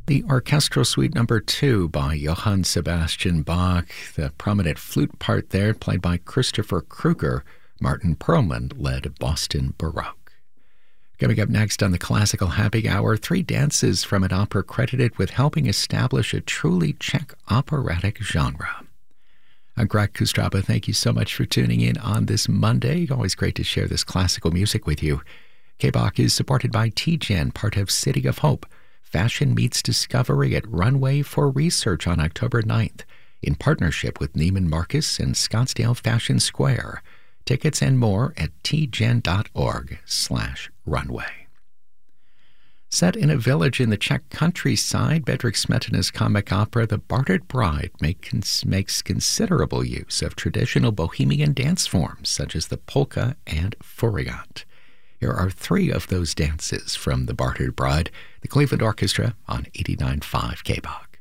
The Orchestral Suite Number 2 by Johann Sebastian Bach. The prominent flute part there played by Christopher Kruger. Martin Perlman led Boston Baroque. Coming up next on the Classical Happy Hour, 3 dances from an opera credited with helping establish a truly Czech operatic genre. I'm Greg Kustraba. Thank you so much for tuning in on this Monday. Always great to share this classical music with you. K-Bach is supported by TGen, part of City of Hope. Fashion meets discovery at Runway for Research on October 9th in partnership with Neiman Marcus and Scottsdale Fashion Square. Tickets and more at tgen.org/runway. Set in a village in the Czech countryside, Bedřich Smetana's comic opera The Bartered Bride makes considerable use of traditional Bohemian dance forms such as the polka and furiat. Here are 3 of those dances from The Bartered Bride, the Cleveland Orchestra on 89.5 K-Bach.